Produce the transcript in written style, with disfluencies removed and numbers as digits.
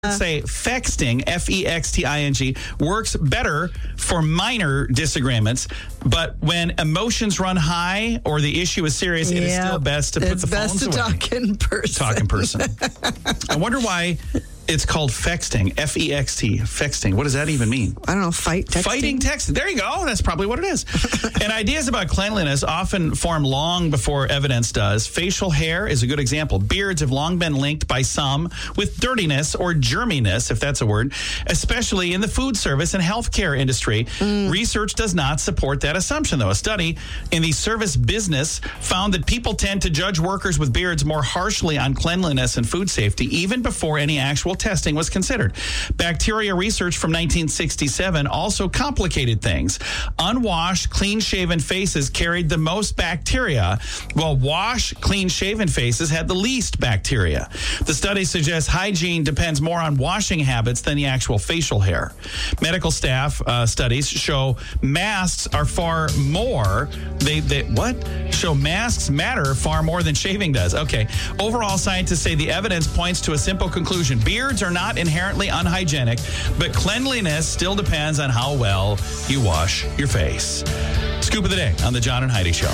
Say fexting, F-E-X-T-I-N-G, works better for minor disagreements, but when emotions run high or the issue is serious, it is still best to put the phones away. It's best to talk in person. Talk in person. I wonder why it's called fexting, F-E-X-T, fexting. What does that even mean? I don't know, texting? Fighting texting. There you go. That's probably what it is. And ideas about cleanliness often form long before evidence does. Facial hair is a good example. Beards have long been linked by some with dirtiness or germiness, if that's a word, especially in the food service and healthcare industry. Research does not support that assumption, though. A study in the service business found that people tend to judge workers with beards more harshly on cleanliness and food safety, even before any actual testing was considered. Bacteria research from 1967 also complicated things. Unwashed, clean-shaven faces carried the most bacteria, while washed, clean-shaven faces had the least bacteria. The study suggests hygiene depends more on washing habits than the actual facial hair. Medical staff studies show masks are far more. Show masks matter far more than shaving does. Okay. Overall, scientists say the evidence points to a simple conclusion. Beards are not inherently unhygienic, but cleanliness still depends on how well you wash your face. Scoop of the day on the John and Heidi Show.